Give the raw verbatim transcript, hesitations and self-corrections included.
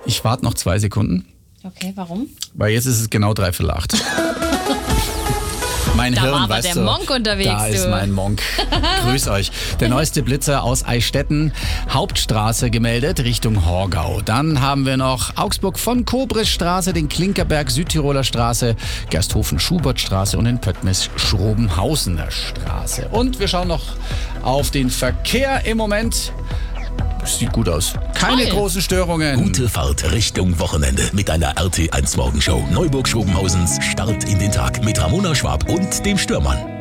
Ich warte noch zwei Sekunden. Okay, warum? Weil jetzt ist es genau dreiviertel acht. Mein Da Hirn, war aber weißt der du, Monk unterwegs, Da ist du. mein Monk. Grüß euch. Der neueste Blitzer aus Eichstätten, Hauptstraße gemeldet, Richtung Horgau. Dann haben wir noch Augsburg von Kobrisstraße, den Klinkerberg Südtiroler Straße, Gersthofen-Schubertstraße und den Pöttmes-Schrobenhausener Straße. Und wir schauen noch auf den Verkehr im Moment. Sieht gut aus. Keine Toll. großen Störungen. Gute Fahrt Richtung Wochenende mit einer R T eins Morgenshow. Neuburg-Schrobenhausens Start in den Tag mit Ramona Schwab und dem Störmann.